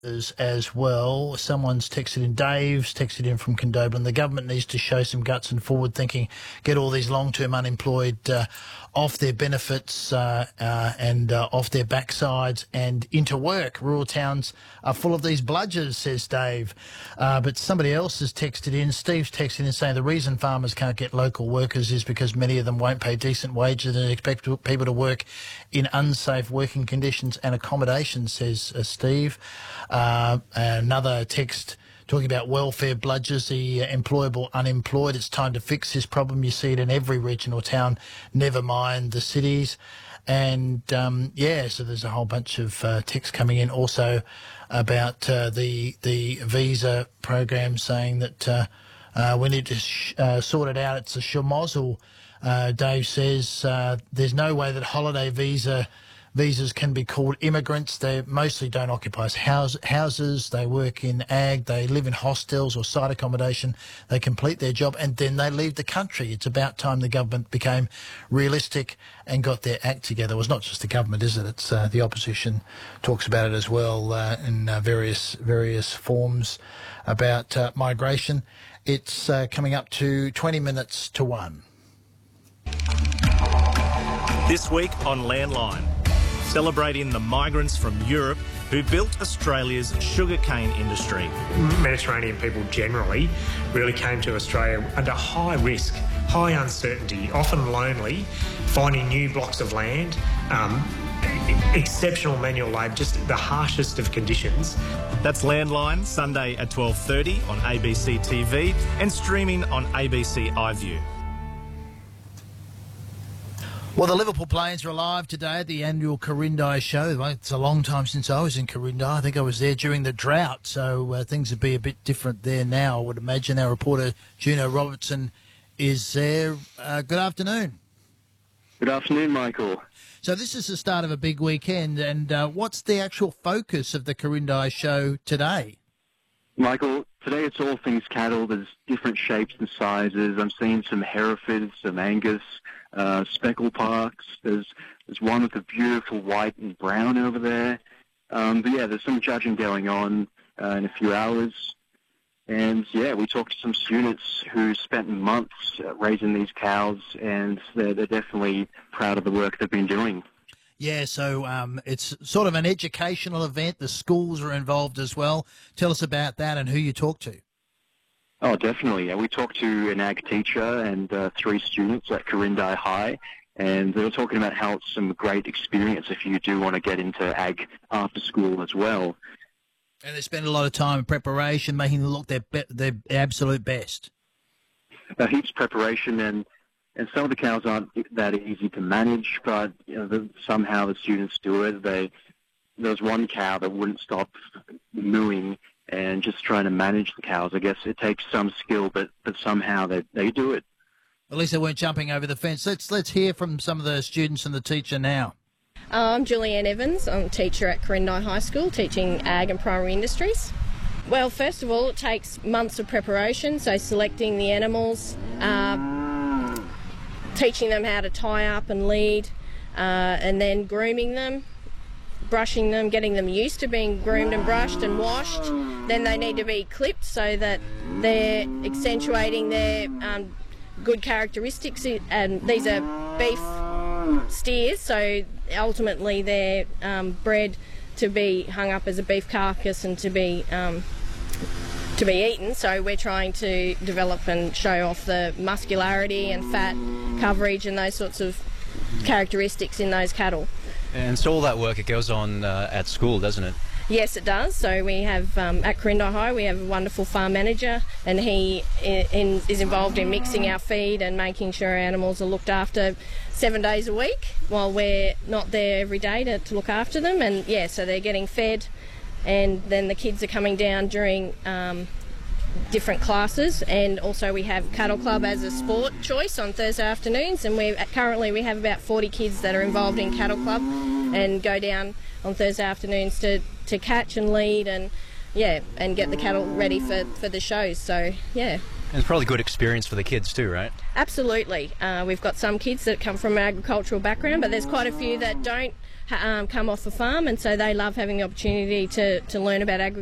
as well. Someone's texted in, Dave's texted in from Condobolin. The government needs to show some guts and forward thinking, get all these long-term unemployed off their benefits and off their backsides and into work. Rural towns are full of these bludgers, says Dave. But somebody else has texted in, Steve's texted in saying the reason farmers can't get local workers is because many of them won't pay decent wages and expect people to work in unsafe working conditions and accommodation, says Steve. Another text talking about welfare bludgers, the employable unemployed. It's time to fix this problem. You see it in every regional town, never mind the cities. And, so there's a whole bunch of texts coming in also about the visa program saying that we need to sort it out. It's a schmozzle, Dave says. There's no way that holiday visas can be called immigrants. They mostly don't occupy houses. They work in ag. They live in hostels or site accommodation. They complete their job and then they leave the country. It's about time the government became realistic and got their act together. Well, it's not just the government, is it? It's the opposition talks about it as well in various forms about migration. It's coming up to 20 minutes to 1. This week on Landline, celebrating the migrants from Europe who built Australia's sugarcane industry. Mediterranean people generally really came to Australia under high risk, high uncertainty, often lonely, finding new blocks of land, exceptional manual labour, just the harshest of conditions. That's Landline, Sunday at 12:30 on ABC TV and streaming on ABC iView. Well, the Liverpool Plains are alive today at the annual Quirindi show. It's a long time since I was in Quirindi. I think I was there during the drought, so things would be a bit different there now, I would imagine. Our reporter, Juno Robertson, is there. Good afternoon. Good afternoon, Michael. So this is the start of a big weekend, and what's the actual focus of the Quirindi show today? Michael, today it's all things cattle. There's different shapes and sizes. I'm seeing some Herefords, some Angus, Speckle Parks. There's one with a beautiful white and brown over there. But yeah, there's some judging going on in a few hours. And yeah, we talked to some students who spent months raising these cows, and they're definitely proud of the work they've been doing. Yeah, so it's sort of an educational event. The schools are involved as well. Tell us about that and who you talked to. Oh, definitely. Yeah, we talked to an ag teacher and 3 students at Quirindi High, and they were talking about how it's some great experience if you do want to get into ag after school as well. And they spend a lot of time in preparation, making them look their absolute best. Heaps of preparation, and some of the cows aren't that easy to manage, but somehow the students do it. There was one cow that wouldn't stop mooing and just trying to manage the cows. I guess it takes some skill, but somehow they do it. At least they weren't jumping over the fence. Let's hear from some of the students and the teacher now. I'm Julianne Evans. I'm a teacher at Quirindi High School, teaching ag and primary industries. Well, first of all, it takes months of preparation, so selecting the animals, teaching them how to tie up and lead, and then grooming them, brushing them, getting them used to being groomed and brushed and washed. Then they need to be clipped so that they're accentuating their good characteristics, and these are beef steers, so ultimately they're bred to be hung up as a beef carcass and to be eaten. So we're trying to develop and show off the muscularity and fat coverage and those sorts of characteristics in those cattle. And so all that work, it goes on at school, doesn't it? Yes, it does. So we have, at Quirindi High, we have a wonderful farm manager, and he is involved in mixing our feed and making sure our animals are looked after 7 days a week while we're not there every day to look after them. And yeah, so they're getting fed, and then the kids are coming down during different classes, and also we have Cattle Club as a sport choice on Thursday afternoons, and currently we have about 40 kids that are involved in Cattle Club and go down on Thursday afternoons to catch and lead and get the cattle ready for the shows. So yeah. And it's probably a good experience for the kids too, right? Absolutely. We've got some kids that come from an agricultural background, but there's quite a few that don't come off a farm, and so they love having the opportunity to learn about agriculture